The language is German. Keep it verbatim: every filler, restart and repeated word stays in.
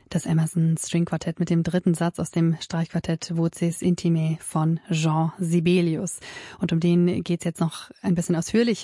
Das Emerson String Quartett mit dem dritten Satz aus dem Streichquartett Voces Intimae von Jean Sibelius. Und um den geht's jetzt noch ein bisschen ausführlicher.